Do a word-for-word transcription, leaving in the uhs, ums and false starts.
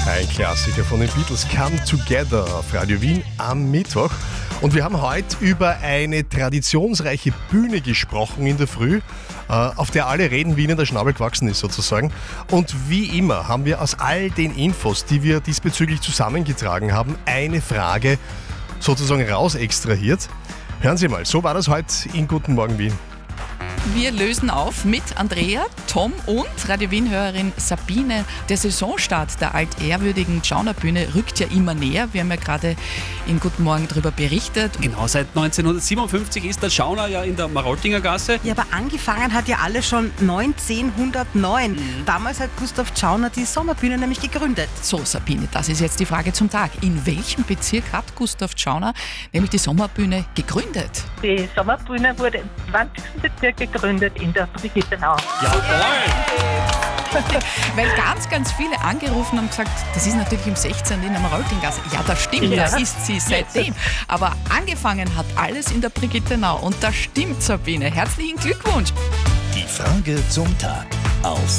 Ein Klassiker von den Beatles, Come Together auf Radio Wien am Mittwoch. Und wir haben heute über eine traditionsreiche Bühne gesprochen in der Früh, auf der alle reden, wie ihnen der Schnabel gewachsen ist sozusagen. Und wie immer haben wir aus all den Infos, die wir diesbezüglich zusammengetragen haben, eine Frage sozusagen raus extrahiert. Hören Sie mal, so war das heute in Guten Morgen Wien. Wir lösen auf mit Andrea, Tom und Radio Wien-Hörerin Sabine. Der Saisonstart der altehrwürdigen Tschaunerbühne rückt ja immer näher. Wir haben ja gerade in Guten Morgen darüber berichtet. Genau, seit neunzehnhundertsiebenundfünfzig ist der Tschauner ja in der Maroltinger Gasse. Ja, aber angefangen hat ja alles schon neunzehnhundertneun. Mhm. Damals hat Gustav Tschauner die Sommerbühne nämlich gegründet. So, Sabine, das ist jetzt die Frage zum Tag. In welchem Bezirk hat Gustav Tschauner nämlich die Sommerbühne gegründet? Die Sommerbühne wurde im zwanzigsten Bezirk gegründet in der Brigittenau. Jawohl! Weil ganz, ganz viele angerufen und gesagt, das ist natürlich im sechzehnten in der Maroltinggasse. Ja, das stimmt, Ja. da ist sie seitdem. Aber angefangen hat alles in der Brigittenau. Und das stimmt, Sabine. Herzlichen Glückwunsch! Die Frage zum Tag auf